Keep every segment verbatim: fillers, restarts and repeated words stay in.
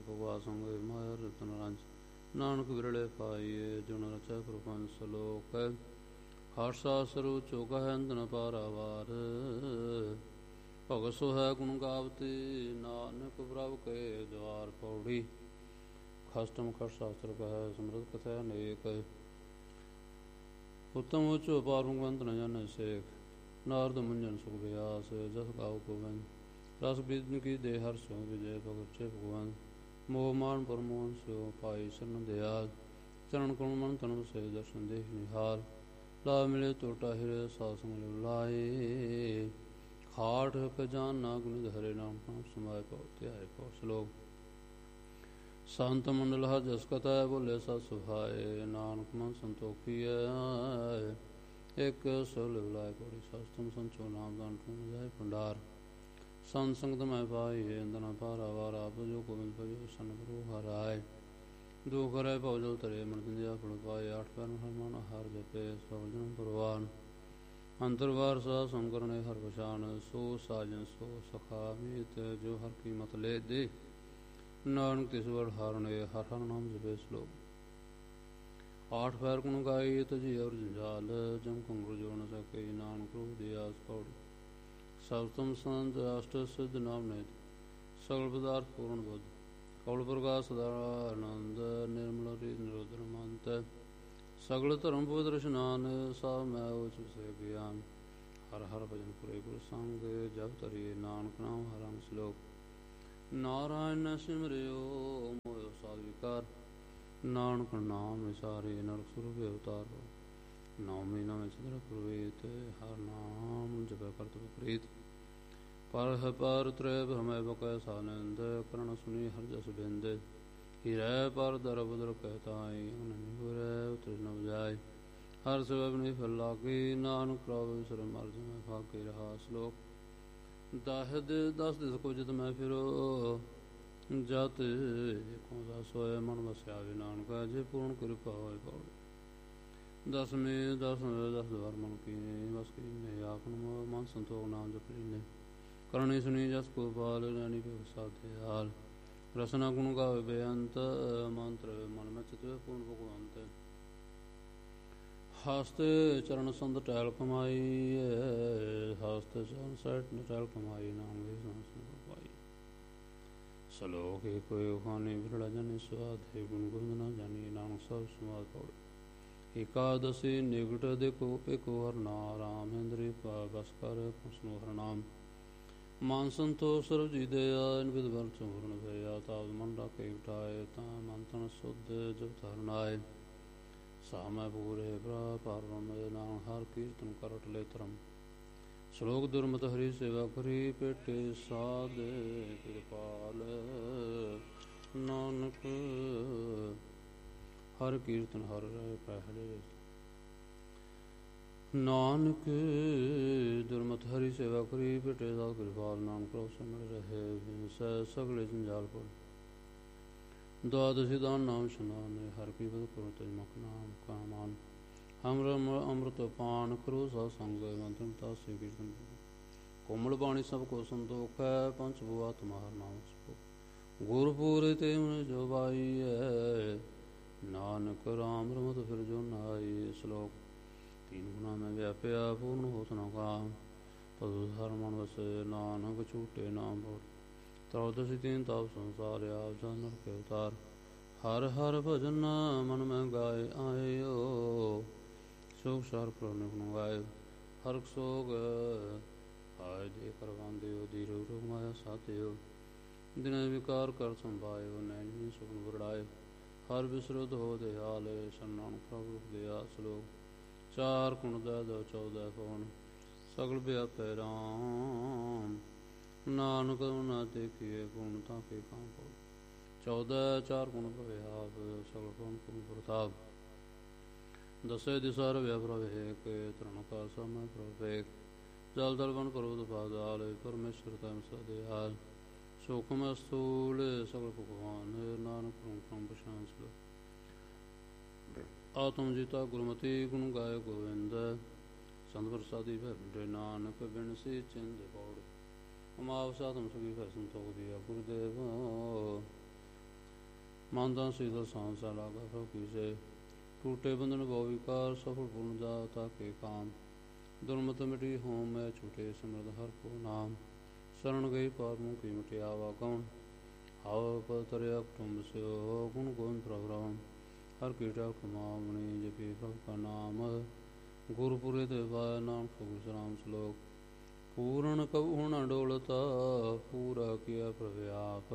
ਭਗਵਾ ਸੰਗੇ ਮਾਇਆ ਰਤਨ ਰੰਜ ਨਾਨਕ ਵਿਰਲੇ ਪਾਈਏ ਜੁਨ ਰਚੈ ਪ੍ਰਪੰਚ ਸਲੋਕ ਹਾਸਾ ਸਰੂ ਚੋਕ ਹੈ ਅੰਦਨ ਪਾਰਾਵਾਰ ਭਗਤ ਸੋ ਹੈ ਗੁਣ ਗਾਵਤੀ ਨਾਨਕ ਪ੍ਰਭ ਕੇ ਦਵਾਰ ਪੌੜੀ ਖਸਟਮ ਖਟ ਸ਼ਾਸਤਰ ਕਹੈ ਸਮਰਤ ਕਥੈ ਅਨੇਕ ਉੱਤਮ ਉੱਚ ਪਾਰੰਗਵੰਤ ਨ ਜਾਣੈ ਸੇਖ ਨਾਰਦ ਮੁੰਜਨ ਸੁਖ ਬਿਆਸ ਜਸ ਗਾਉ ਗੋਬਿੰਦ ਰਸ ਬੀਜਨ ਕੀ ਦੇ ਹਰ ਸੋ ਵਿਜੈ ਭਗਤ ਚੇ ਭਗਵਾਨ ਮੋਹ ਮਾਨ ਪਰਮੋਹਨ ਸਿਓ ਪਾਈ ਸ਼ਰਨ ਦਿਆਲ ਚਰਨ ਕਉ ਮਨ ਤਨ ਵਸੈ ਦਰਸ਼ਨ ਦੇਖ ਨਿਹਾਲ ਲਾ ਮਿਲੇ ਟੋਟਾ ਹਿਰੇ ਸਾਧ ਸੰਗ ਲਾਏ ਖਾਟ ਖਜ਼ਾਨਾ ਗੁਣ ਹਰੇ ਨਾਮ ਨਾਮ ਸਮਾਇ ਪਉ ਧਿਆਏ ਪਉ ਸ਼ਲੋਕ ਸੰਤ ਮੰਡਲ ਹਰ ਜਸ ਕਥਾ ਬੋਲੇ ਸਤ ਸੁਭਾਏ ਨਾਨਕ ਮਨ ਸੰਤੋਖੀਐ ਇਕ ਸੋਲ ਲਾਇ ਪੌੜੀ ਸਤਿ ਸੰਚੋ ਨਾਮ ਦਾਨ ਟੂਣ ਜਾਏ ਭੰਡਾਰ ਸੰਤ ਸੰਗਤ ਮੈਂ ਪਾਈਏ ਅੰਦਨਾ ਪਾਰਾ ਵਾਰ ਆਪ ਜੋ ਗੋਬਿੰਦ ਭਜੋ ਸਨ ਗੁਰੂ ਹਰਾਏ ਦੁਖ ਹਰੇ ਭਉ ਜਲ ਤਰੇ ਮਨ ਦਿਆ ਫਲ ਪਾਏ ਆਠ ਪੈਰ ਹਰਮਨ ਹਰ ਜਪੇ ਸਭ ਜਨਮ ਪ੍ਰਵਾਨ ਅੰਤਰਵਾਰ ਸਾ ਸੰਕਰਣੇ ਹਰ ਪਛਾਨ ਸੋ ਸਾਜਨ ਸੋ ਸਖਾ ਮੀਤ ਜੋ ਹਰ ਕੀ ਮਤ ਲੈ ਦੇ ਨਾਨਕ ਤਿਸ ਵਰ ਹਾਰਣੇ ਹਰ ਹਰ ਨਾਮ ਜਪੇ ਸ਼ਲੋਕ ਆਠ ਪੈਰ ਗੁਣ ਗਾਈ ਤਜੀ ਔਰ ਜੰਜਾਲ ਜਮ ਕੰਗਰ ਜੋ ਨ ਸਕੇ ਨਾਨਕ ਰੂਪ ਦੀ ਆਸ ਪੌੜੀ ਸਤਮ ਸੰਤ ਅਸ਼ਟ ਸਿੱਧ ਨਾਮ ਨੇ ਸਗਲ ਪਦਾਰਥ ਪੂਰਨ ਬੁੱਧ ਕੌਲ ਪ੍ਰਕਾਸ਼ ਸਦਾ ਆਨੰਦ ਨਿਰਮਲ ਰੀ ਨਿਰੋਧਰ ਮੰਤ ਸਗਲ ਧਰਮ ਪਵਿੱਤਰ ਇਸ਼ਨਾਨ ਸਭ ਮੈਂ ਉਚ ਸੇ ਗਿਆਨ ਹਰ ਹਰ ਭਜਨ ਪੁਰੇ ਗੁਰ ਸੰਗ ਜਪ ਤਰੀਏ ਨਾਨਕ ਨਾਮ ਹਰਿ ਅੰਗ ਸ਼ਲੋਕ ਨਾਰਾਇਣ ਸਿਮਰਿਓ ਮੋਇ ਸਾਧ ਵਿਕਾਰ ਨਾਨਕ ਨਾਮ ਵਿਸਾਰੇ ਨਰਕ ਸੁਰਗ ਅਵਤਾਰ ਨਾਮੇ ਨਾਮੇ ਚੰਦਰ ਪ੍ਰਵੇਤ ਹਰ ਨਾਮ ਜਪੈ ਕਰਤ ਵਿਪਰੀਤ ਪਰ ਹੈ ਪਰ ਤ੍ਰੈ ਭ੍ਰਮੈ ਬਕੈ ਸਾਨੰਦ ਕਰਨ ਸੁਨੀ ਹਰ ਜਸ ਬਿੰਦ ਹਿਰੈ ਪਰ ਦਰ ਬਦਰ ਕਹਿਤਾਈ ਅਨੰਦ ਗੁਰੈ ਉਤਰ ਨ ਬਜਾਏ ਹਰ ਸਬਬ ਨੇ ਫਲ ਲਾਗੇ ਨਾਨਕ ਪ੍ਰਭ ਵਿਸਰ ਮਰ ਜਮੈ ਭਾਗੇ ਰਹਾ ਸ਼ਲੋਕ ਦਾਹਦ ਦਸ ਦਿਸ ਕੋ ਜਿਤ ਮੈਂ ਫਿਰੋ ਜਤ ਕੋ ਦਸ ਹੋਏ ਮਨ ਵਸਿਆ ਵੇ ਨਾਨਕ ਜੇ ਪੂਰਨ ਕਿਰਪਾ ਹੋਏ ਪੌੜੀ ਦਸਵੇਂ ਦਸ ਦਸ ਵਾਰ ਮਨ ਕੀਨੇ ਬਸ ਕੀਨੇ ਆਪ ਨੂੰ ਮਨ ਸੰਤੋਖ ਨਾਮ ਜਪ ਲੀਨੇ ਕਰਨੀ ਸੁਣੀ ਜਸ ਕੋ ਪਾਲ ਲੈਣੀ ਪੇ ਸਾਧੇ ਹਾਲ ਰਸਨਾ ਗੁਣ ਗਾਵੇ ਬੇਅੰਤ ਮੰਤਰ ਮਨ ਮੈਂ ਚਿਤਵੇ ਪੂਰਨ ਭਗਵੰਤ ਹਸਤੇ ਚਰਨ ਸੰਦ ਟਹਿਲ ਕਮਾਈ ਹਸਤੇ ਚਰਨ ਸੈਟ ਟਹਿਲ ਕਮਾਈ ਨਾਮ ਵੇ ਸੰਸ ਪਾਈ ਸਲੋਕ ਏ ਕੋਈ ਖਾਨੇ ਵਿਰਲਾ ਜਾਣੇ ਸਵਾਦ ਹੈ ਗੁਣ ਗੋਬਿੰਦ ਨਾ ਜਾਣੀ ਨਾਨਕ ਸਭ ਸਮਾਦ ਪੌੜੀ ਏਕਾਦਸ਼ੀ ਨਿਗਟ ਦੇਖੋ ਇੱਕ ਹਰ ਨਾਮ ਇੰਦਰੀ ਪਾ ਬਸ ਕਰ ਪੁਸਨੋ ਹਰ ਨਾਮ ਮਨ ਸੰਤੋਖ ਸਰਬ ਜੀ ਦਇਆ ਇਨ ਵਿਦ ਵਰ ਚੂਰਨ ਭਇਆ ਤਾਪ ਮਨ ਰਾਖੇ ਉਠਾਏ ਤਾਂ ਮਨ ਤਨ ਸੁਧ ਜਬ ਧਰਨਾਏ ਸਾਮੈ ਪੂਰੇ ਭਰਾ ਪਰਮ ਨਾਮ ਹਰ ਕੀਰਤਨ ਕਰਟ ਲੈ ਧਰਮ ਸ਼ਲੋਕ ਦੁਰਮਤ ਹਰੀ ਸੇਵਾ ਕਰੀ ਪੇਟੇ ਸਾਧ ਕਿਰਪਾਲ ਨਾਨਕ ਹਰ ਕੀਰਤਨ ਹਰ ਰਹਿ ਪਹਿਲੇ ਨਾਨਕ ਦੁਰਮਤ ਹਰੀ ਸੇਵਾ ਕਰੀ ਪੇਟੇ ਸਾਧ ਕਿਰਪਾਲ ਨਾਨਕ ਪ੍ਰਭ ਸਿਮਰ ਰਹੇ ਸੈ ਸਗਲੇ ਜੰਜਾਲ ਕੋਲ द्वादशी दान नाम शनान हर की बद करो तज मख नाम कामान हमरम अमृत पान करो सा संग मंत्र तासे कीर्तन कोमल बाणी सब को संतोख है पंच बुआ तुम्हार नाम गुरपुर ते मन जो बाई है नानक राम रमत फिर जो नाई श्लोक तीन गुना में व्याप्या पूर्ण होत न काम तद हर मन वसे नानक छूटे नाम बोल त्रयोदशी तीन ताप संसार आप जानर के अवतार हर हर भजन मन में गाय आयो शोक शार प्रणिक गाय हर सोग आय दे कर बांध्यो धीर रोग माया साध्यो दिन विकार कर संभायो नैनी सुख बरड़ायो हर विश्रुत हो दयाल सन्नान प्रभु दया श्लोक चार कुण दो चौदह पवन सगल व्यापै राम नानक न देखिए गुण ताके काम पौ चौदह चार गुण प्रव्याप सगल गुण गुण प्रताप दसे दिशार व्याप्रवेक तृण का समय प्रवेक जल दल वन पर्वत पादाल परमेश्वर तम सदयाल सूक्ष्म स्थूल सगल भगवान नानक क्रम प्रशांत आत्म जीता गुरुमति गुण गाय गोविंद संत प्रसादी भे नानक बिनसी चिंद पौड़ अमावसा तुम सभी फैसन तो दिया गुरुदेव ਮਾਨਦਾਨ ਸੀਤਲ ਸਾਂਸਾ ਲਾਗਾ ਸਭ ਕੀਸੇ ਟੂਟੇ ਬੰਧਨ ਬਹੁ ਵਿਕਾਰ ਸਫਲ ਪੂਰਨ ਜਾਤਾ ਕੇ ਕਾਮ ਦੁਰਮਤ ਮਿਟੀ ਹੋਮ ਮੈਂ ਛੂਟੇ ਸਿਮਰਤ ਹਰ ਕੋ ਨਾਮ शरण गई पार मुँह की मिटियावा कौन हाव पतरिया कुटुम्ब से गुण गोविंद प्रभु राम हर कीटा कुमावणी जपी प्रभु का नाम गुरुपुरे देवाय नाम सुगुर राम श्लोक पूर्ण कबू न डोलता पूरा किया प्रव्याप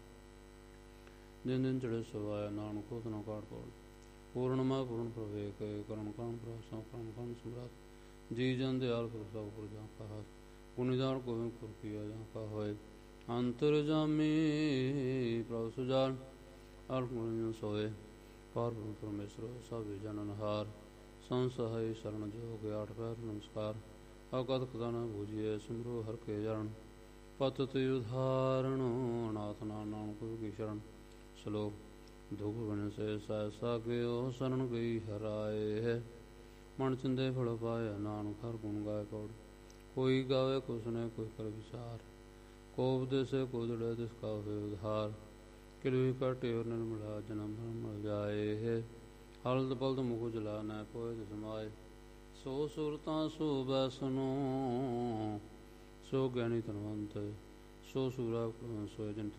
दिन दिन चढ़े सवाय नानक को तना काट तोड़ पूर्ण मा पूर्ण प्रवेक करण करण प्रसव करण करण सम्राट जी जन दयाल प्रसव पुरजा कहा गुणिदार गोविंद खुर किया जहाँ का होए अंतर्जामी प्रभु सुजान अर्थ सोए पार परमेश्वर सब जननहार संसहाय शरण जोग आठ पैर नमस्कार अकथ कथन भूजिए सिमरो हर के जरण पतत उदाहरण नाथ नानक की शरण श्लोक दुख बन से सहसा गयो शरण गई हराए है मन चिंदे फल पाए नानक हर गुण गाय पौड़ कोई गावे कुसने कोई कर विचार को उपदेश को दृढ़ जिसका हुए उधार किलवी काटे और निर्मला जन्म मर जाए है हल्द पल्द मुख जला न पोए समाए सो सुरता सो बैसनो सो ज्ञानी तनवंत सो सूरा सो जन